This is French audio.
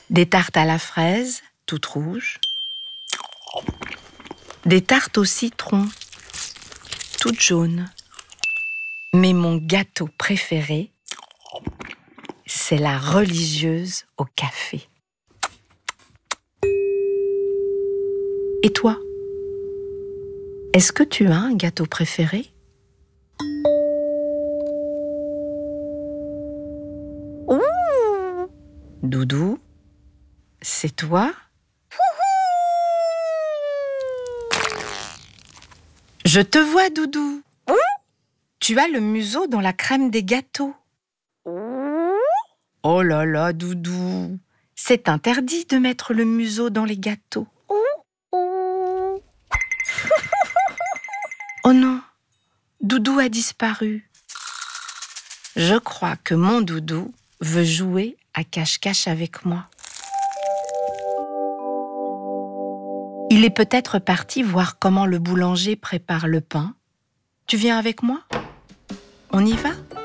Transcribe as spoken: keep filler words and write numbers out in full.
Des tartes à la fraise, toutes rouges. Des tartes au citron, toutes jaunes. Mais mon gâteau préféré, c'est la religieuse au café. Et toi? Est-ce que tu as un gâteau préféré? Ouh! Doudou, c'est toi? Je te vois, Doudou. Tu as le museau dans la crème des gâteaux. Oh là là, Doudou, c'est interdit de mettre le museau dans les gâteaux. Oh non, Doudou a disparu. Je crois que mon Doudou veut jouer à cache-cache avec moi. Il est peut-être parti voir comment le boulanger prépare le pain. Tu viens avec moi? On y va?